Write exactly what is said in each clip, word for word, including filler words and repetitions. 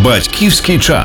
Батьківський чат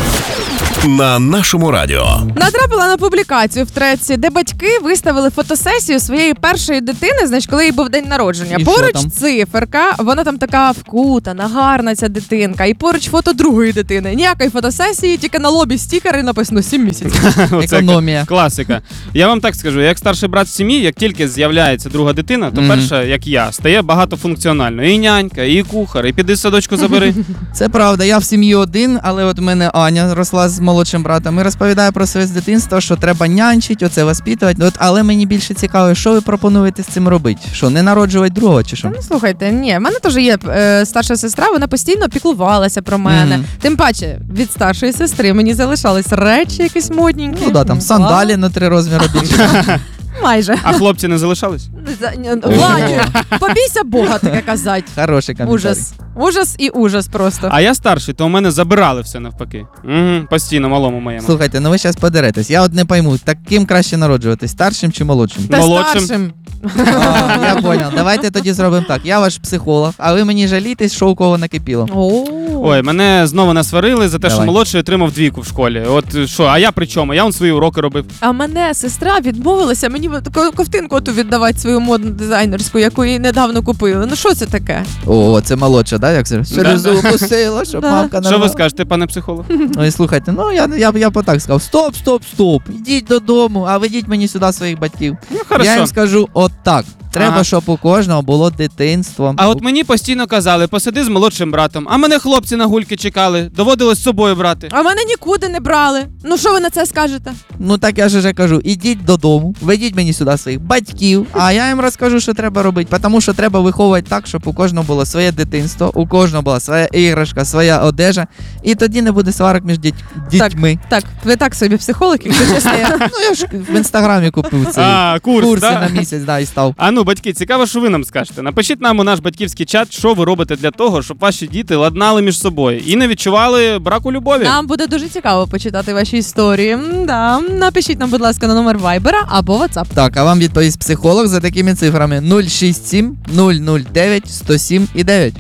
на нашому радіо. Натрапила на публікацію в треці, де батьки виставили фотосесію своєї першої дитини, значить, коли їй був день народження. І поруч циферка, вона там така вкутана, гарна ця дитинка. І поруч фото другої дитини. Ніякої фотосесії, тільки на лобі стікери написано сім місяців. Економія. Класика. Я вам так скажу, як старший брат в сім'ї, як тільки з'являється друга дитина, то Мгм. перша, як я, стає багатофункціонально. І нянька, і кухар, і піди з садочку забери. Це правда, я в сім'ї один, але от в мене Аня росла з молодшим братом і розповідає про своє з дитинства, що треба нянчить, оце воспитувати. От, але мені більше цікаво, що ви пропонуєте з цим робити? Що, не народжувати другого чи що? Ну, слухайте, ні, в мене теж є е, старша сестра, вона постійно піклувалася про мене. Мгм. Тим паче, від старшої сестри мені залишались речі якісь модненькі. Ну да, там сандалі на три розміри більше. Майже. А хлопці не залишались? Владю, побійся Бога таке казати. Хороший коментарій. Ужас. Ужас і ужас просто. А я старший, то у мене забирали все навпаки. Угу, постійно, малому моєму. Слухайте, ну ви зараз подеретесь. Я от не пойму, так ким краще народжуватись, старшим чи молодшим? Та молодшим. старшим. А, я понял. Давайте тоді зробимо так. Я ваш психолог, а ви мені жалійтесь, що у кого накипіло. О. Ой, мене знову насварили за те, Давай. що молодший отримав двійку в школі. От що, а я при чому? Я он свої уроки робив. А мене сестра відмовилася мені таку ковтинку оту віддавати свою модну дизайнерську, яку їй недавно купили. Ну що це таке? О, це молодша, да? Як це? Сльозу опустила, щоб Да. мамка Що ви нормала. скажете, пане психолог? Ой, слухайте, ну я, я, я б так сказав, стоп, стоп, стоп, ідіть додому, а ведіть мені сюди своїх батьків. Ну, Я хорошо. їм скажу от так, треба, Ага. щоб у кожного було дитинство. А от мені постійно казали, посиди з молодшим братом, а мене хлопці на гульки чекали, доводилось з собою брати. А мене нікуди не брали. Ну що ви на це скажете? Ну так я ж вже кажу, ідіть додому, ведіть мені сюди своїх батьків, а я їм розкажу, що треба робити, тому що треба виховувати так, щоб у кожного було своє дитинство, у кожного була своя іграшка, своя одежа, і тоді не буде сварок між діть... дітьми. Так, ви так собі психолог, якщо чесно. я- Ну я ж в інстаграмі купив цей А, курс, курси да? на місяць, да, і став. А ну, батьки, цікаво, що ви нам скажете. Напишіть нам у наш батьківський чат, що ви робите для того, щоб ваші діти ладнали між собою і не відчували браку любові. Нам буде дуже цікаво почитати ваші історії. М-да. Напишіть нам, будь ласка, на номер Вайбера або WhatsApp. Так, а вам відповість психолог за такими цифрами нуль шість сім нуль нуль дев'ять сто сім і дев'ять.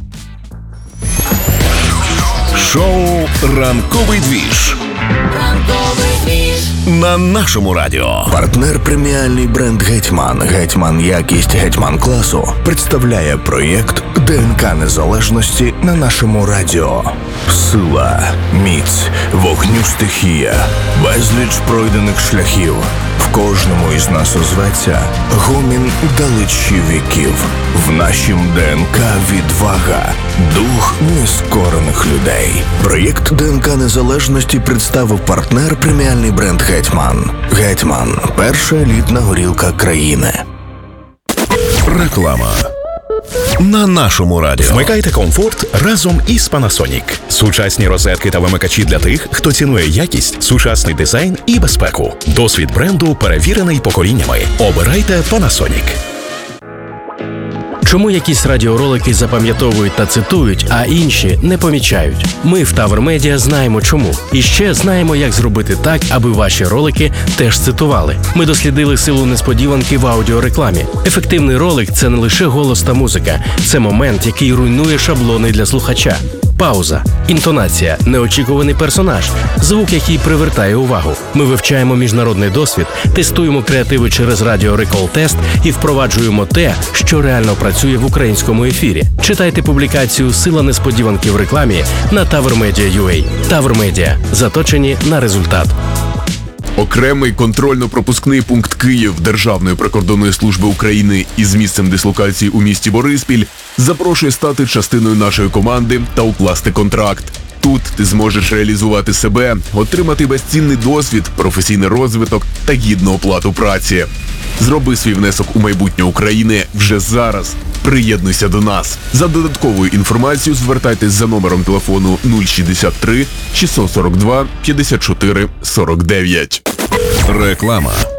Шоу «Ранковий двіж» на нашому радіо. Партнер преміальний бренд «Гетьман». «Гетьман» якість «Гетьман» класу представляє проєкт ДНК незалежності на нашому радіо. Сила, міць, вогню стихія, безліч пройдених шляхів. В кожному із нас озветься гомін далечі віків. В нашім ДНК відвага, дух нескорених людей. Проєкт ДНК незалежності представив партнер преміальний бренд «Гетьман». «Гетьман» – перша елітна горілка країни. Реклама на нашому радіо. Вмикайте комфорт разом із Panasonic. Сучасні розетки та вимикачі для тих, хто цінує якість, сучасний дизайн і безпеку. Досвід бренду перевірений поколіннями. Обирайте Panasonic. Чому якісь радіоролики запам'ятовують та цитують, а інші не помічають? Ми в Тавр Медіа знаємо чому. І ще знаємо, як зробити так, аби ваші ролики теж цитували. Ми дослідили силу несподіванки в аудіорекламі. Ефективний ролик – це не лише голос та музика. Це момент, який руйнує шаблони для слухача. Пауза, інтонація, неочікуваний персонаж, звук, який привертає увагу. Ми вивчаємо міжнародний досвід, тестуємо креативи через радіо Recall Test і впроваджуємо те, що реально працює в українському ефірі. Читайте публікацію «Сила несподіванки в рекламі» на TavrMedia.ua. Тавр Медіа. Заточені на результат. Окремий контрольно-пропускний пункт Київ Державної прикордонної служби України із місцем дислокації у місті Бориспіль запрошує стати частиною нашої команди та укласти контракт. Тут ти зможеш реалізувати себе, отримати безцінний досвід, професійний розвиток та гідну оплату праці. Зроби свій внесок у майбутнє України вже зараз. Приєднуйся до нас. За додатковою інформацією звертайтесь за номером телефону нуль шістдесят три шістсот сорок два п'ятдесят чотири сорок дев'ять. Реклама.